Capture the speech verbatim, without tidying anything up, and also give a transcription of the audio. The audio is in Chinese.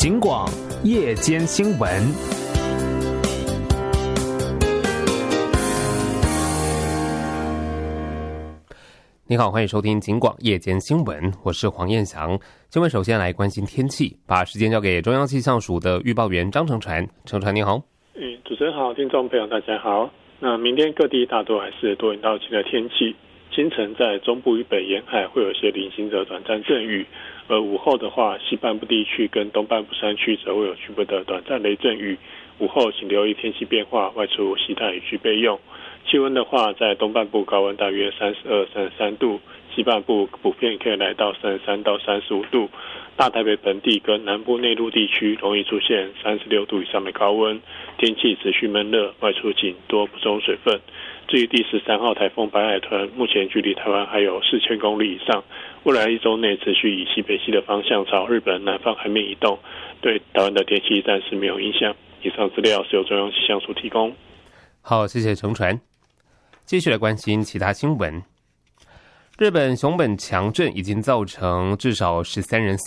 警广夜间新闻。 你好，欢迎收听警广夜间新闻，我是黄彦翔。新闻首先来关心天气，把时间交给中央气象署的预报员张成传。成传你好。 嗯，主持人好，听众朋友大家好。那明天各地大多还是多云到晴的天气，清晨在中部以北沿海会有一些零星的短暂阵雨，而午后的话，西半部地区跟东半部山区则会有局部的短暂雷阵雨。午后请留意天气变化，外出携带雨具备用。气温的话，在东半部高温大约三十二、三十三度，西半部普遍可以来到三十三到三十五度。大台北本地跟南部内陆地区容易出现三十六度以上的高温，天气持续闷热，外出请多补充水分。至于第十三号台风白海豚，目前距离台湾还有四千公里以上，未来一周内持续以西北西的方向朝日本南方海面移动，对台湾的天气暂时没有影响。以上资料是由中央气象署提供。 好，谢谢成传。继续来关心其他新闻。日本熊本强震已经造成至少十三人死